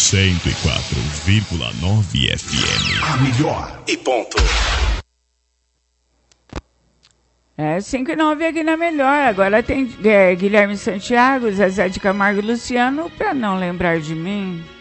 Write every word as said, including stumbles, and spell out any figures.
cento e quatro vírgula nove F M. A melhor e ponto. É, cinco e nove aqui na melhor. Agora tem é, Guilherme Santiago, Zezé de Camargo e Luciano, pra não lembrar de mim.